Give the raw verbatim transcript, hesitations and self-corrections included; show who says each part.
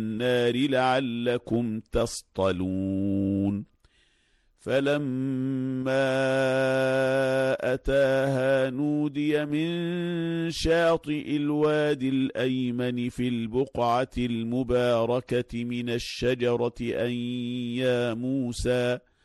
Speaker 1: النار لعلكم تصطلون فلما أتاها نودي من شاطئ الوادي الأيمن في البقعة المباركة من الشجرة أن يا موسى